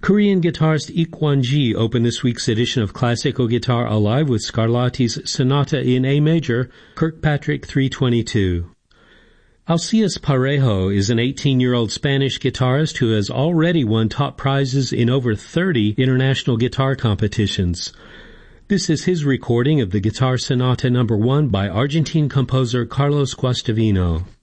Korean guitarist Lee Kwon-ji opened this week's edition of Classical Guitar Alive with Scarlatti's Sonata in A major, Kirkpatrick 322. Alcides Parejo is an 18-year-old Spanish guitarist who has already won top prizes in over 30 international guitar competitions. This is his recording of the Guitar Sonata No. 1 by Argentine composer Carlos Guastavino.